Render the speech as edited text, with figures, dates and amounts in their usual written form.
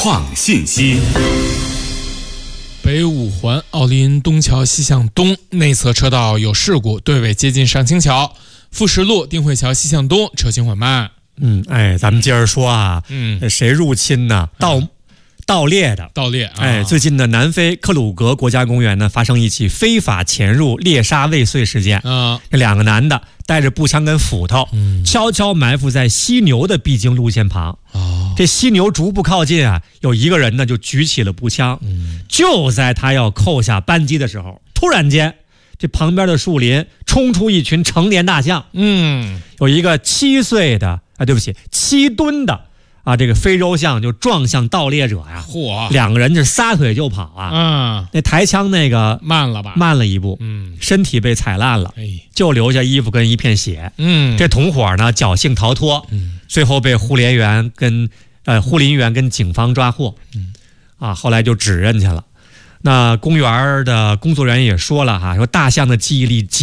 创信息。 北五环奥林东桥西向东内侧车道有事故，队尾接近上清桥。富石路丁慧桥西向东车行缓慢。 咱们接着说啊，谁入侵呢？盗猎的。最近的南非克鲁格国家公园呢，发生一起非法潜入猎杀未遂事件。这两个男的带着步枪跟斧头，悄悄埋伏在犀牛的必经路线旁。这犀牛逐步靠近啊，有一个人呢就举起了步枪。就在他要扣下扳机的时候，突然间，这旁边的树林冲出一群成年大象。有一个7吨的这个非洲象就撞向盗猎者呀。两个人就撒腿就跑啊。那抬枪那个慢了吧？ 慢了一步。身体被踩烂了，就留下衣服跟一片血。这同伙呢侥幸逃脱，最后被护林员跟警方抓获。后来就指认去了。那公园的工作人员也说了说大象的记忆力